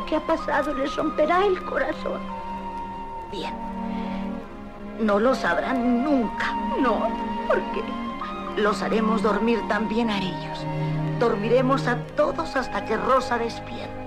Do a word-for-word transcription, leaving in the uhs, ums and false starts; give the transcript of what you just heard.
lo que ha pasado les romperá el corazón. Bien. No lo sabrán nunca. No, ¿por qué? Los haremos dormir también a ellos. Dormiremos a todos hasta que Rosa despierte.